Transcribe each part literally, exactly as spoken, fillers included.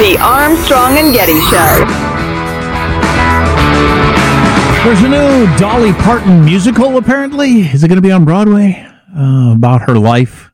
The Armstrong and Getty Show. There's a new Dolly Parton musical, apparently. Is it going to be on Broadway? Uh, about her life.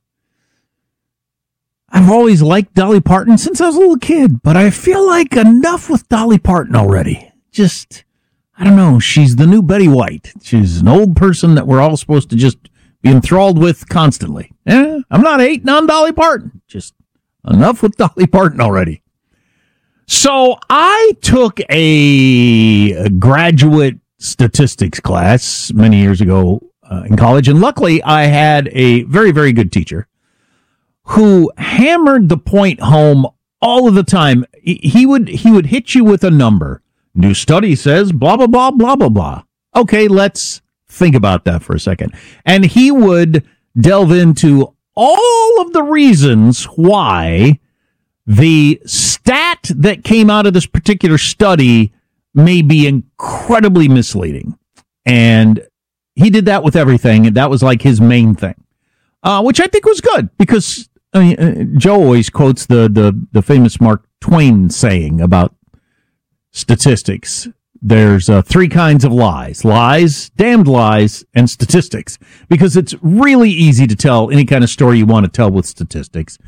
I've always liked Dolly Parton since I was a little kid, but I feel like enough with Dolly Parton already. Just, I don't know, she's the new Betty White. She's an old person that we're all supposed to just be enthralled with constantly. Eh, I'm not hating on Dolly Parton. Just enough with Dolly Parton already. So I took a graduate statistics class many years ago uh, in college, and luckily I had a very, very good teacher who hammered the point home all of the time. He would he would hit you with a number. New study says blah, blah, blah, blah, blah, blah. Okay, let's think about that for a second. And he would delve into all of the reasons why the stat that came out of this particular study may be incredibly misleading. And he did that with everything, and that was like his main thing, uh, which I think was good, because I mean, uh, Joe always quotes the, the, the famous Mark Twain saying about statistics. There's uh, three kinds of lies: lies, damned lies, and statistics, because it's really easy to tell any kind of story you want to tell with statistics.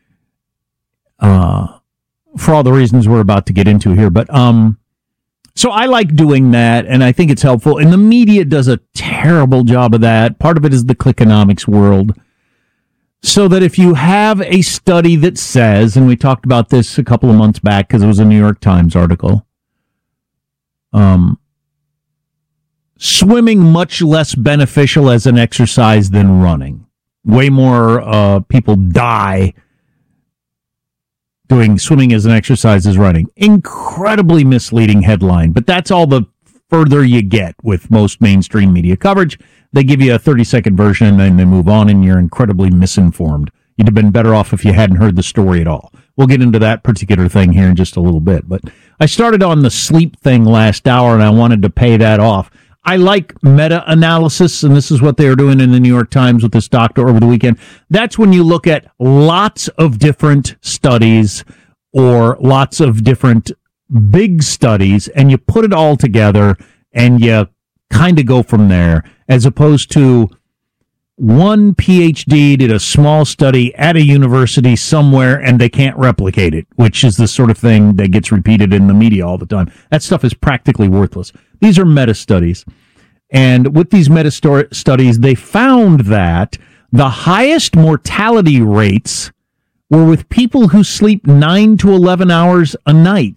Uh, for all the reasons we're about to get into here. But, um, so I like doing that, and I think it's helpful. And the media does a terrible job of that. Part of it is the clickonomics world. So that if you have a study that says, and we talked about this a couple of months back because it was a New York Times article, um, swimming much less beneficial as an exercise than running. Way more uh, people die doing swimming as an exercise as running. Incredibly misleading headline, but that's all the further you get with most mainstream media coverage. They give you a thirty-second version and then they move on, and you're incredibly misinformed. You'd have been better off if you hadn't heard the story at all. We'll get into that particular thing here in just a little bit, but I started on the sleep thing last hour, and I wanted to pay that off. I like meta-analysis, and this is what they were doing in the New York Times with this doctor over the weekend. That's when you look at lots of different studies or lots of different big studies, and you put it all together, and you kind of go from there, as opposed to one P H D did a small study at a university somewhere, and they can't replicate it, which is the sort of thing that gets repeated in the media all the time. That stuff is practically worthless. These are meta-studies. And with these meta-studies, they found that the highest mortality rates were with people who sleep nine to eleven hours a night.